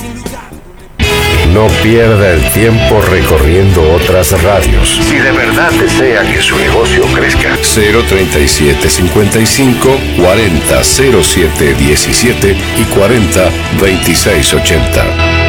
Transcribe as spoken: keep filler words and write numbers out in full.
No pierda el tiempo recorriendo otras radios. Si de verdad desea que su negocio crezca. cero treinta y siete cincuenta y cinco cuarenta cero siete diecisiete y cuarenta veintiséis ochenta.